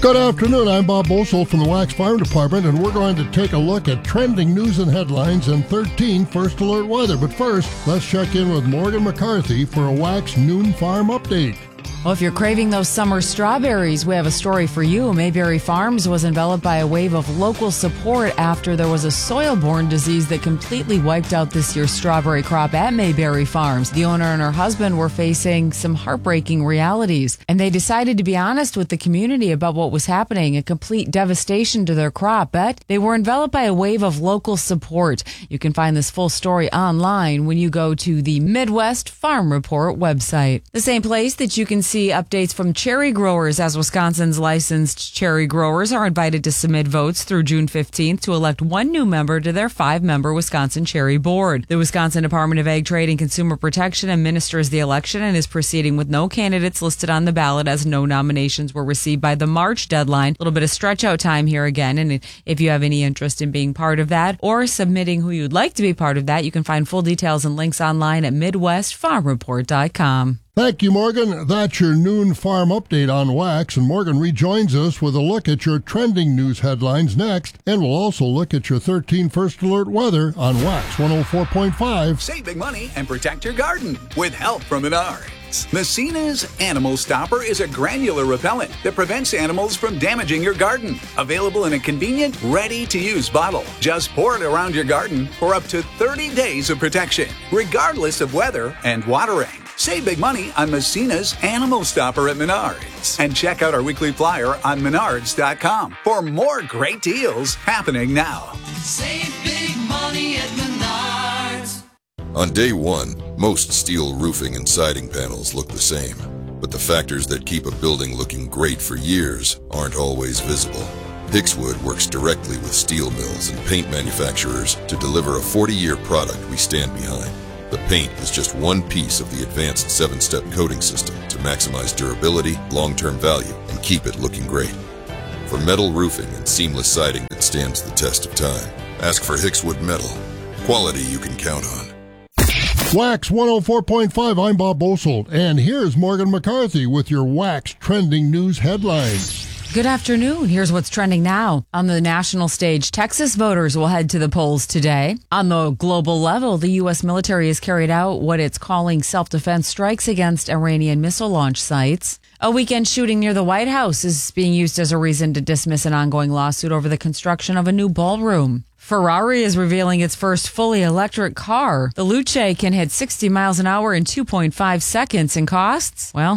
Good afternoon, I'm Bob Bosold from the Wax Fire Department, and we're going to take a look at trending news and headlines and 13 First Alert weather. But first, let's check in with Morgan McCarthy for a Wax Noon Farm update. Well, if you're craving those summer strawberries, we have a story for you. Mayberry Farms was enveloped by a wave of local support after there was a soil-borne disease that completely wiped out this year's strawberry crop at Mayberry Farms. The owner and her husband were facing some heartbreaking realities, and they decided to be honest with the community about what was happening, a complete devastation to their crop. But they were enveloped by a wave of local support. You can find this full story online when you go to the Midwest Farm Report website. The same place that you can see updates from cherry growers, as Wisconsin's licensed cherry growers are invited to submit votes through June 15th to elect one new member to their 5-member Wisconsin Cherry Board. The Wisconsin Department of Ag Trade and Consumer Protection administers the election and is proceeding with no candidates listed on the ballot, as no nominations were received by the March deadline. A little bit of stretch out time here again, and if you have any interest in being part of that or submitting who you'd like to be part of that, you can find full details and links online at MidwestFarmReport.com. Thank you, Morgan. That's your noon farm update on Wax, and Morgan rejoins us with a look at your trending news headlines next, and we'll also look at your 13 First Alert weather on Wax 104.5. Save big money and protect your garden with help from Menards. Messina's Animal Stopper is a granular repellent that prevents animals from damaging your garden. Available in a convenient, ready-to-use bottle. Just pour it around your garden for up to 30 days of protection, regardless of weather and watering. Save big money on Messina's Animal Stopper at Menards. And check out our weekly flyer on Menards.com for more great deals happening now. Save big money at Menards. On day one, most steel roofing and siding panels look the same. But the factors that keep a building looking great for years aren't always visible. Hickswood works directly with steel mills and paint manufacturers to deliver a 40-year product we stand behind. The paint is just one piece of the advanced 7-step coating system to maximize durability, long-term value, and keep it looking great. For metal roofing and seamless siding that stands the test of time, ask for Hickswood Metal. Quality you can count on. Wax 104.5, I'm Bob Bosold, and here's Morgan McCarthy with your Wax trending news headlines. Good afternoon. Here's what's trending now. On the national stage, Texas voters will head to the polls today. On the global level, the U.S. military has carried out what it's calling self-defense strikes against Iranian missile launch sites. A weekend shooting near the White House is being used as a reason to dismiss an ongoing lawsuit over the construction of a new ballroom. Ferrari is revealing its first fully electric car. The Luce can hit 60 miles an hour in 2.5 seconds and costs, well,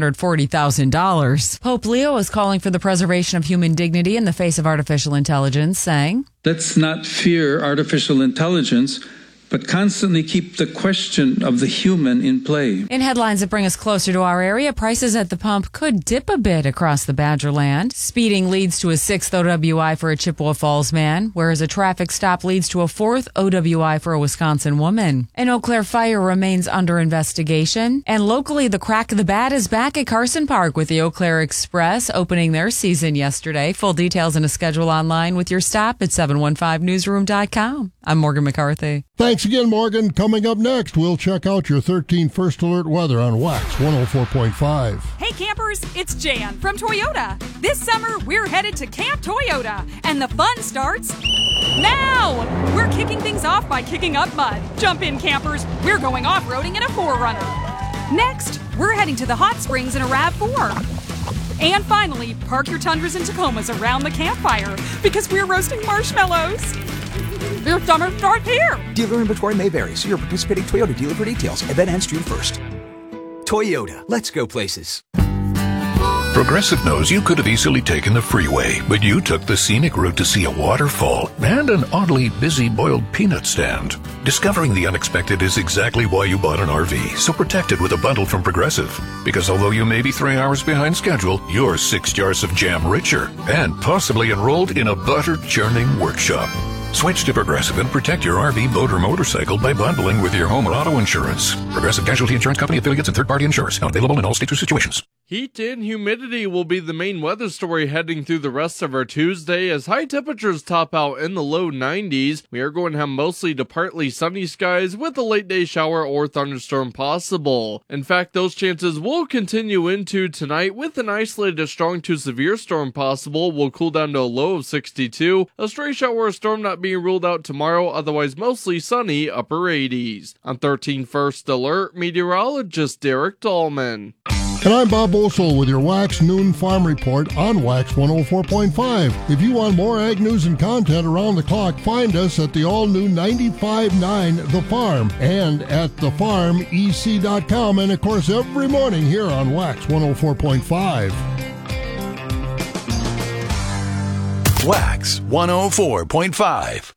$640,000. Pope Leo is calling for the preservation of human dignity in the face of artificial intelligence, saying, "Let's not fear artificial intelligence, but constantly keep the question of the human in play." In headlines that bring us closer to our area, prices at the pump could dip a bit across the Badgerland. Speeding leads to a 6th OWI for a Chippewa Falls man, whereas a traffic stop leads to a 4th OWI for a Wisconsin woman. An Eau Claire fire remains under investigation. And locally, the crack of the bat is back at Carson Park with the Eau Claire Express opening their season yesterday. Full details and a schedule online with your stop at 715newsroom.com. I'm Morgan McCarthy. Thanks again, Morgan. Coming up next, we'll check out your 13 First Alert weather on Wax 104.5. Hey campers, it's Jan from Toyota. This summer, we're headed to Camp Toyota, and the fun starts now! We're kicking things off by kicking up mud. Jump in, campers. We're going off-roading in a 4Runner. Next, we're heading to the hot springs in a RAV4. And finally, park your Tundras and Tacomas around the campfire because we're roasting marshmallows. Your summer starts here. Dealer inventory may vary. See your participating Toyota dealer for details. Event ends June 1st. Toyota. Let's go places. Progressive knows you could have easily taken the freeway, but you took the scenic route to see a waterfall and an oddly busy boiled peanut stand. Discovering the unexpected is exactly why you bought an RV, so protect it with a bundle from Progressive. Because although you may be 3 hours behind schedule, you're 6 jars of jam richer and possibly enrolled in a butter-churning workshop. Switch to Progressive and protect your RV, boat, or motorcycle by bundling with your home or auto insurance. Progressive Casualty Insurance Company affiliates and third-party insurers. Not available in all states or situations. Heat and humidity will be the main weather story heading through the rest of our Tuesday as high temperatures top out in the low 90s. We are going to have mostly to partly sunny skies with a late day shower or thunderstorm possible. In fact, those chances will continue into tonight with an isolated strong to severe storm possible. Will cool down to a low of 62. A stray shower or storm not being ruled out tomorrow, otherwise mostly sunny, upper 80s. On 13 First Alert, meteorologist Derek Dahlman. And I'm Bob Bosold with your Wax Noon Farm Report on Wax 104.5. If you want more ag news and content around the clock, find us at the all-new 95.9 The Farm and at thefarmec.com, and of course every morning here on Wax 104.5. Wax 104.5.